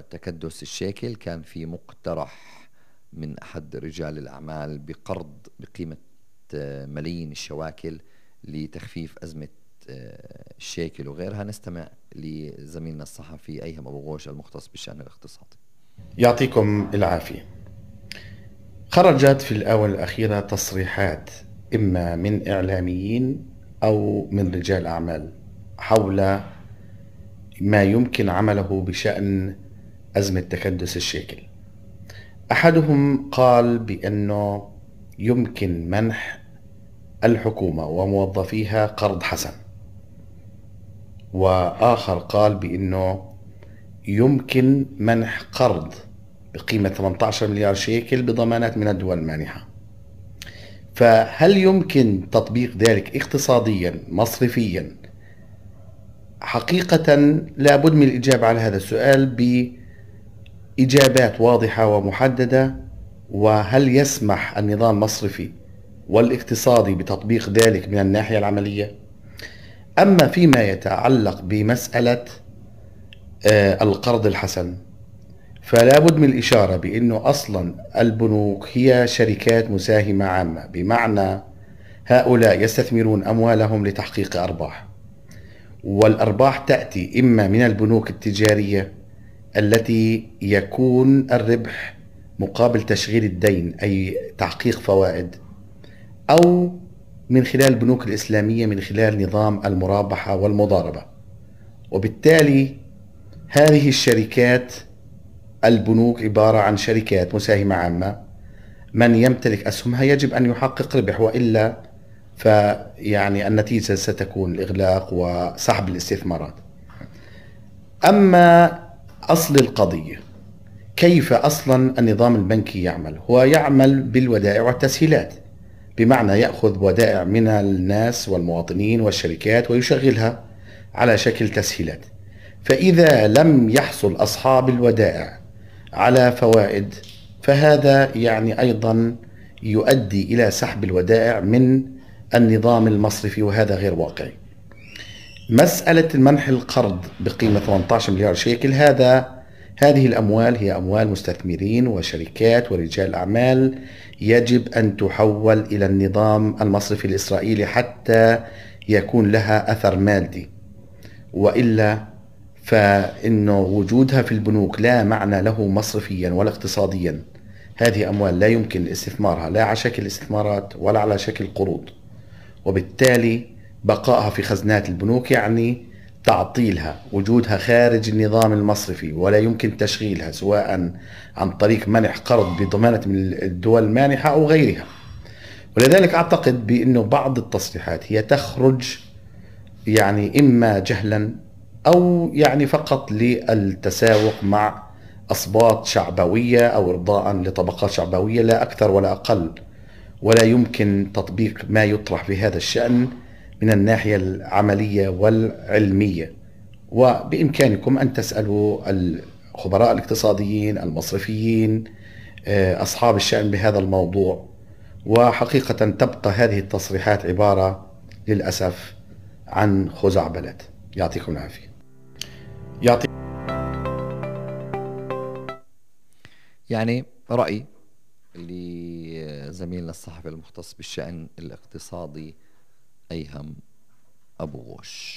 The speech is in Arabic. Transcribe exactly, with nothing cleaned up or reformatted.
تكدس الشيكل كان في مقترح من أحد رجال الأعمال بقرض بقيمة ملايين الشواكل لتخفيف أزمة الشيكل وغيرها. نستمع لزميلنا الصحفي أيهم أبو غوش المختص بالشأن الاقتصادي. يعطيكم العافية. خرجت في الآونة الأخيرة تصريحات إما من إعلاميين أو من رجال أعمال حول ما يمكن عمله بشأن أزمة تكدس الشيكل. أحدهم قال بأنه يمكن منح الحكومة وموظفيها قرض حسن، وآخر قال بأنه يمكن منح قرض بقيمة ثمانية عشر مليار شيكل بضمانات من الدول المانحة. فهل يمكن تطبيق ذلك اقتصاديا مصرفيا؟ حقيقة لابد من الإجابة على هذا السؤال بإجابات واضحة ومحددة. وهل يسمح النظام المصرفي والاقتصادي بتطبيق ذلك من الناحية العملية؟ أما فيما يتعلق بمسألة القرض الحسن، فلا بد من الإشارة بأنه أصلا البنوك هي شركات مساهمة عامة، بمعنى هؤلاء يستثمرون أموالهم لتحقيق أرباح، والأرباح تأتي إما من البنوك التجارية التي يكون الربح مقابل تشغيل الدين أي تحقيق فوائد، أو من خلال البنوك الإسلامية من خلال نظام المرابحة والمضاربة. وبالتالي هذه الشركات البنوك عبارة عن شركات مساهمة عامة، من يمتلك أسهمها يجب أن يحقق ربح، وإلا فيعني النتيجة ستكون الإغلاق وسحب الاستثمارات. أما أصل القضية، كيف أصلا النظام البنكي يعمل؟ هو يعمل بالودائع والتسهيلات، بمعنى يأخذ ودائع من الناس والمواطنين والشركات ويشغلها على شكل تسهيلات. فإذا لم يحصل أصحاب الودائع على فوائد، فهذا يعني أيضا يؤدي إلى سحب الودائع من النظام المصرفي، وهذا غير واقعي. مسألة منح القرض بقيمة ثمانية عشر مليار شيكل، هذا هذه الأموال هي أموال مستثمرين وشركات ورجال أعمال، يجب أن تحول إلى النظام المصرفي الإسرائيلي حتى يكون لها أثر مادي، وإلا فإنه وجودها في البنوك لا معنى له مصرفيا ولا اقتصاديا. هذه أموال لا يمكن استثمارها لا على شكل استثمارات ولا على شكل قروض، وبالتالي بقائها في خزنات البنوك يعني تعطيلها، وجودها خارج النظام المصرفي ولا يمكن تشغيلها سواء عن طريق منح قرض بضمانة من الدول المانحة أو غيرها. ولذلك أعتقد بأنه بعض التصريحات هي تخرج يعني إما جهلا أو يعني فقط للتساوق مع أصوات شعبوية أو إرضاء لطبقات شعبوية، لا أكثر ولا أقل. ولا يمكن تطبيق ما يطرح في هذا الشأن من الناحية العملية والعلمية. وبإمكانكم أن تسألوا الخبراء الاقتصاديين المصرفيين أصحاب الشأن بهذا الموضوع. وحقيقة تبقى هذه التصريحات عبارة للأسف عن خزعبلات. يعطيكم العافية. يعطي يعني رأي لزميلنا الصحفي المختص بالشأن الاقتصادي أيهم أبو غوش.